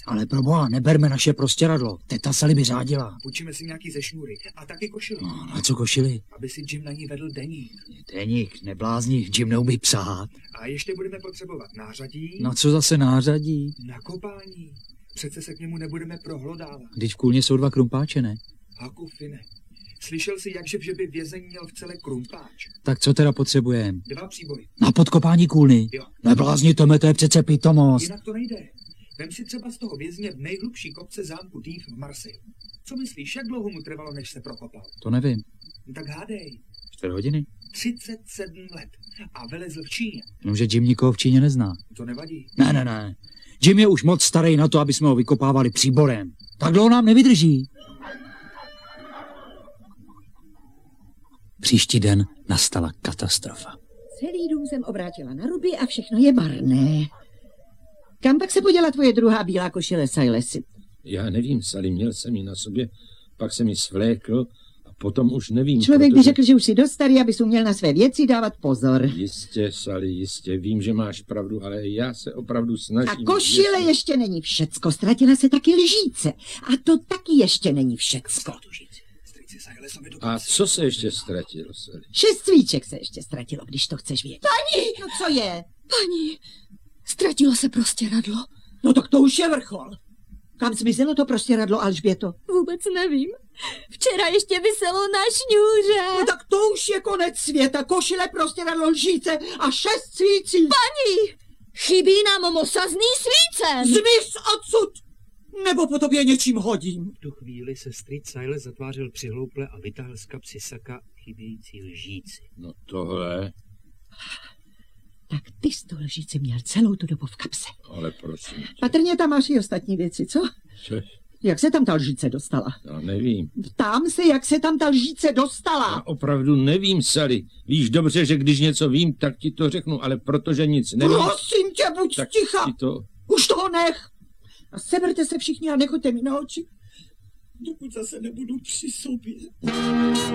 Ale proboha, neberme naše prostěradlo. Teta Sally by řádila. Půjčíme si nějaký ze šňůry a taky košili. No, na co košili? Aby si Jim na ní vedl deník. Deník, neblázni, Jim neumí psát. A ještě budeme potřebovat nářadí. Na co zase nářadí? Na kopání. Přece se k němu nebudeme prohlodávat. Když v kůlně jsou 2 krumpáče, ne? Hakufine. Slyšel jsi, že by vězeň měl v celé krumpáč? Tak co teda potřebujeme? 2 příbory. Na podkopání kůlny? Jo. Neblázni, Tome, to je přece pitomost. Jinak to nejde. Vem si třeba z toho vězně v nejhlubší kopce zámku Thief v Marseille. Co myslíš, jak dlouho mu trvalo, než se prokopal? To nevím. No tak hádej. 4 hodiny? 37 let. A vylezl v Číně. Jenomže Jim nikoho v Číně nezná. To nevadí. Ne. Jim je už moc starý na to, aby jsme ho vykopávali příborem. Tak dlouho nám nevydrží. Příští den nastala katastrofa. Celý dům jsem obrátila na ruby a všechno je marné. Kam pak se poděla tvoje druhá bílá košile, Silesi? Já nevím, Sally, měl jsem ji na sobě, pak jsem ji svlékl a potom už nevím. Člověk by řekl, že už si dost starý, abys uměl na své věci dávat pozor. Jistě, Sally, jistě, vím, že máš pravdu, ale já se opravdu snažím. A košile ještě není všecko, ztratila se taky lžíce. A to taky ještě není všecko. A co se ještě ztratilo, Sally? 6 svíček se ještě ztratilo, když to chceš vědět. Paní! No co je? Paní, ztratilo se prostěradlo. No tak to už je vrchol. Kam zmizelo to prostěradlo, Alžběto? Vůbec nevím. Včera ještě viselo na šňůře. No tak to už je konec světa. Košile, prostěradlo, lžíce a 6 svící. Paní, chybí nám mosazný svícen. Zmiz odsud, nebo po tobě něčím hodím. V tu chvíli se strýc Silas zatvářil přihlouple a vytáhl z kapsy saka chybějící lžíci. No tohle... Tak ty z toho lžíci měl celou tu dobu v kapse. Ale prosím. Patrně tam máš i ostatní věci, co? Což? Jak se tam ta lžíce dostala? Já nevím. Ptám se, jak se tam ta lžíce dostala. Já opravdu nevím, Sally. Víš dobře, že když něco vím, tak ti to řeknu, ale protože nic nevím... Prosím tě, buď tak ticha. ti to... Už toho nech. A seberte se všichni a nechoďte mi na oči, dokud zase nebudu při sobě.